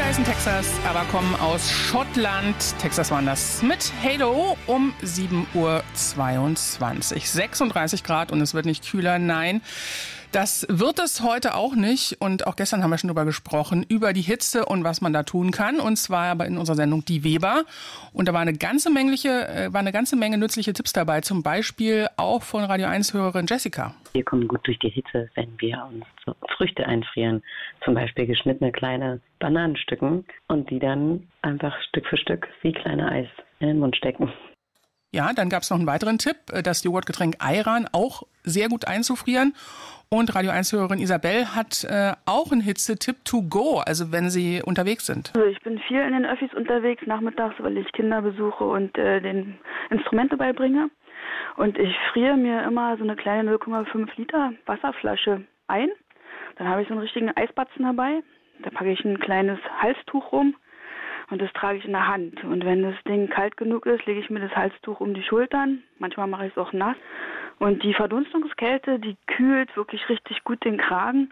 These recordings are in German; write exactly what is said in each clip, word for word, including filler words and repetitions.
heißen Texas, aber kommen aus Schottland. Texas waren das mit Halo um sieben Uhr zweiundzwanzig. sechsunddreißig Grad und es wird nicht kühler, nein. Das wird es heute auch nicht. Und auch gestern haben wir schon darüber gesprochen, über die Hitze und was man da tun kann. Und zwar aber in unserer Sendung Die Weber. Und da war eine ganze Menge, war eine ganze Menge nützliche Tipps dabei. Zum Beispiel auch von Radio eins-Hörerin Jessica. Wir kommen gut durch die Hitze, wenn wir uns so Früchte einfrieren. Zum Beispiel geschnittene kleine Bananenstücken. Und die dann einfach Stück für Stück wie kleine Eis in den Mund stecken. Ja, dann gab es noch einen weiteren Tipp, das Joghurtgetränk Ayran auch sehr gut einzufrieren. Und Radio eins-Hörerin Isabel hat äh, auch einen Hitzetipp to go, also wenn Sie unterwegs sind. Also ich bin viel in den Öffis unterwegs nachmittags, weil ich Kinder besuche und äh, den Instrumente beibringe. Und ich friere mir immer so eine kleine null Komma fünf Liter Wasserflasche ein. Dann habe ich so einen richtigen Eisbatzen dabei. Da packe ich ein kleines Halstuch rum und das trage ich in der Hand. Und wenn das Ding kalt genug ist, lege ich mir das Halstuch um die Schultern. Manchmal mache ich es auch nass. Und die Verdunstungskälte, die kühlt wirklich richtig gut den Kragen.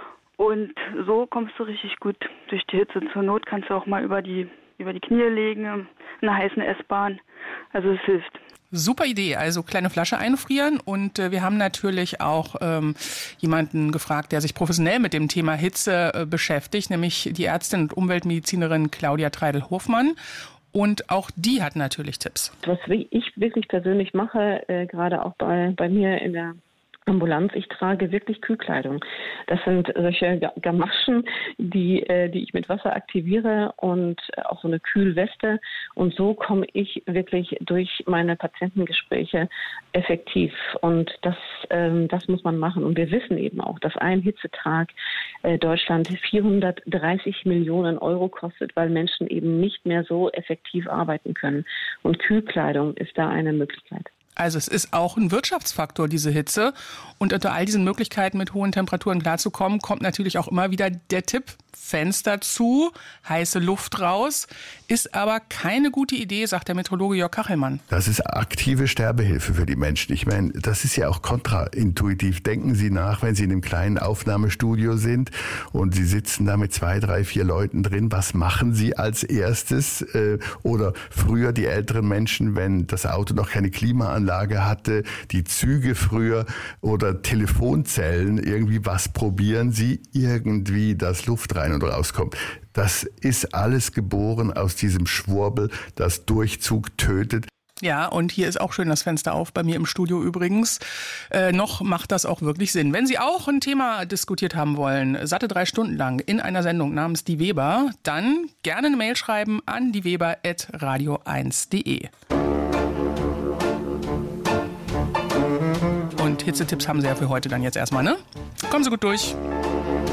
Und so kommst du richtig gut durch die Hitze. Zur Not kannst du auch mal über die, über die Knie legen, in einer heißen S-Bahn. Also es hilft. Super Idee, also kleine Flasche einfrieren. Und äh, wir haben natürlich auch ähm, jemanden gefragt, der sich professionell mit dem Thema Hitze äh, beschäftigt, nämlich die Ärztin und Umweltmedizinerin Claudia Treidel-Hofmann. Und auch die hat natürlich Tipps. Was ich wirklich persönlich mache, äh, gerade auch bei, bei mir in der Ambulanz, ich trage wirklich Kühlkleidung. Das sind solche Gamaschen, die, äh, die ich mit Wasser aktiviere und auch so eine Kühlweste. Und so komme ich wirklich durch meine Patientengespräche effektiv. Und das, ähm, das muss man machen. Und wir wissen eben auch, dass ein Hitzetag äh, Deutschland vierhundertdreißig Millionen Euro kostet, weil Menschen eben nicht mehr so effektiv arbeiten können. Und Kühlkleidung ist da eine Möglichkeit. Also es ist auch ein Wirtschaftsfaktor, diese Hitze. Und unter all diesen Möglichkeiten, mit hohen Temperaturen klarzukommen, kommt natürlich auch immer wieder der Tipp, Fenster zu, heiße Luft raus. Ist aber keine gute Idee, sagt der Meteorologe Jörg Kachelmann. Das ist aktive Sterbehilfe für die Menschen. Ich meine, das ist ja auch kontraintuitiv. Denken Sie nach, wenn Sie in einem kleinen Aufnahmestudio sind und Sie sitzen da mit zwei, drei, vier Leuten drin. Was machen Sie als erstes? Oder früher die älteren Menschen, wenn das Auto noch keine Klimaanlage hatte, die Züge früher oder Telefonzellen, irgendwie was probieren Sie? Irgendwie, dass Luft rein und rauskommt. Das ist alles geboren aus diesem Schwurbel, das Durchzug tötet. Ja, und hier ist auch schön das Fenster auf, bei mir im Studio übrigens. Äh, noch macht das auch wirklich Sinn. Wenn Sie auch ein Thema diskutiert haben wollen, satte drei Stunden lang in einer Sendung namens Die Weber, dann gerne eine Mail schreiben an dieweber at radio eins punkt de. Und Hitzetipps haben Sie ja für heute dann jetzt erstmal, ne? Kommen Sie gut durch.